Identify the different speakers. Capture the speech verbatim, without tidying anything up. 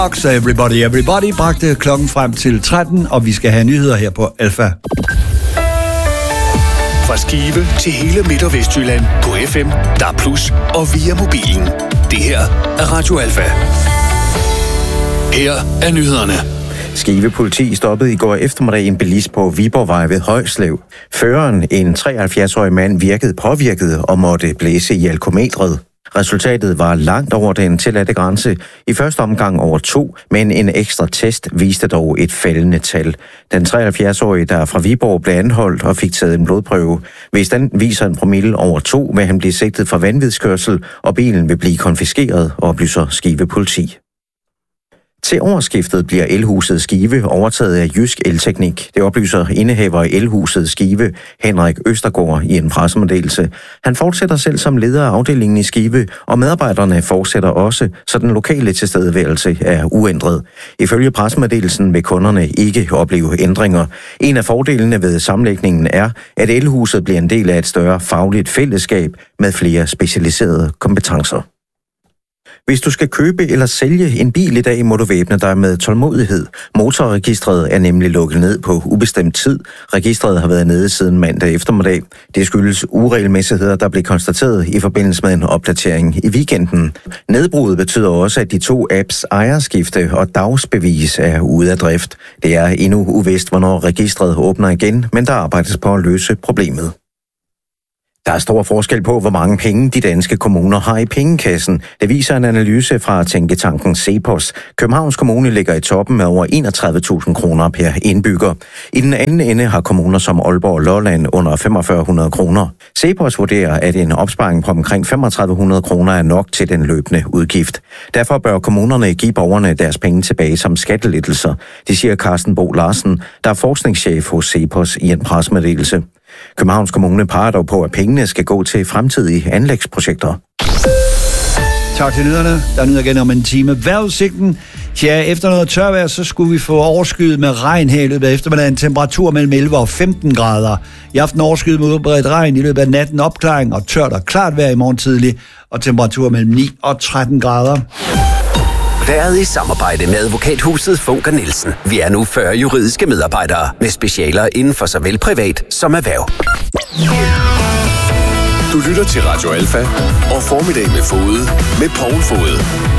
Speaker 1: Så everybody, everybody bragte klokken frem til tretten, og vi skal have nyheder her på Alfa.
Speaker 2: Fra Skive til hele Midt- og Vestjylland på F M, D A B plus, og via mobilen. Det her er Radio Alfa. Her er nyhederne.
Speaker 3: Skive politi stoppede i går eftermiddag en bilist på Viborgvej ved Højslev. Føreren, en treoghalvfjerds-årig mand, virkede påvirket og måtte blæse i alkometret. Resultatet var langt over den tilladte grænse, i første omgang over to, men en ekstra test viste dog et faldende tal. Den treoghalvfjerds-årige, der fra Viborg blev anholdt og fik taget en blodprøve. Hvis den viser en promille over to, vil han blive sigtet for vanvidskørsel, og bilen vil blive konfiskeret, oplyser Skive politi. Til årsskiftet bliver elhuset Skive overtaget af Jysk Elteknik. Det oplyser indehaver i elhuset Skive, Henrik Østergaard, i en pressemeddelelse. Han fortsætter selv som leder af afdelingen i Skive, og medarbejderne fortsætter også, så den lokale tilstedeværelse er uændret. Ifølge pressemeddelelsen vil kunderne ikke opleve ændringer. En af fordelene ved sammenlægningen er, at elhuset bliver en del af et større fagligt fællesskab med flere specialiserede kompetencer. Hvis du skal købe eller sælge en bil i dag, må du væbne dig med tålmodighed. Motorregistret er nemlig lukket ned på ubestemt tid. Registret har været nede siden mandag eftermiddag. Det skyldes uregelmæssigheder, der blev konstateret i forbindelse med en opdatering i weekenden. Nedbruddet betyder også, at de to apps ejerskifte og dagsbevis er ude af drift. Det er endnu uvist, hvornår registret åbner igen, men der arbejdes på at løse problemet. Der er stor forskel på, hvor mange penge de danske kommuner har i pengekassen. Det viser en analyse fra tænketanken CEPOS. Københavns Kommune ligger i toppen med over enogtredive tusind kroner per indbygger. I den anden ende har kommuner som Aalborg og Lolland under fem tusind fem hundrede kroner. CEPOS vurderer, at en opsparing på omkring fem tusind tre hundrede kroner er nok til den løbende udgift. Derfor bør kommunerne give borgerne deres penge tilbage som skattelettelser. Det siger Carsten Bo Larsen, der er forskningschef hos CEPOS, i en pressemeddelelse. Københavns Kommune peger dog på, at pengene skal gå til fremtidige anlægsprojekter.
Speaker 1: Tak til nyhederne. Der er nyheder igen om en time. Vejrudsigten. Ja, efter noget tørvejr, så skulle vi få overskyet med regn her i løbet af eftermiddagen. Temperatur mellem elleve og femten grader. I aften overskyet med udbredt regn, i løbet af natten opklaring og tørt og klart vejr i morgen tidlig. Og temperatur mellem ni og tretten grader.
Speaker 4: Været i samarbejde med advokathuset Funk og Nielsen. Vi er nu fyrre juridiske medarbejdere med specialer inden for såvel privat som erhverv.
Speaker 2: Du lytter til Radio Alfa og Formiddag med Fode med Poul Fode.